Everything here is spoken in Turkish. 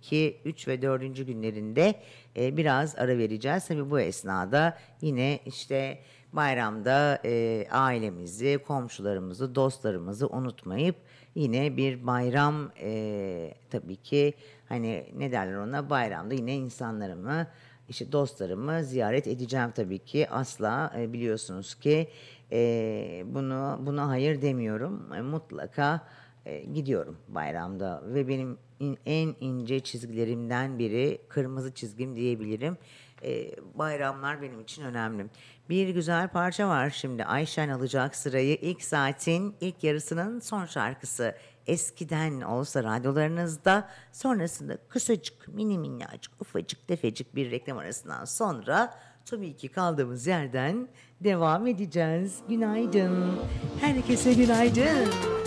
2, 3 ve 4. günlerinde biraz ara vereceğiz. Tabii bu esnada yine işte bayramda ailemizi, komşularımızı, dostlarımızı unutmayıp yine bir bayram tabii ki hani ne derler ona bayramda yine insanlarımı işte dostlarımı ziyaret edeceğim tabii ki. Asla biliyorsunuz ki buna hayır demiyorum. Mutlaka gidiyorum bayramda ve benim en ince çizgilerimden biri, kırmızı çizgim diyebilirim. Bayramlar benim için önemli. Bir güzel parça var şimdi. Ayşen alacak sırayı. İlk saatin ilk yarısının son şarkısı. Eskiden olsa radyolarınızda, sonrasında kısacık, mini minnacık, ufacık tefecik bir reklam arasından sonra tabii ki kaldığımız yerden devam edeceğiz. Günaydın. Herkese günaydın.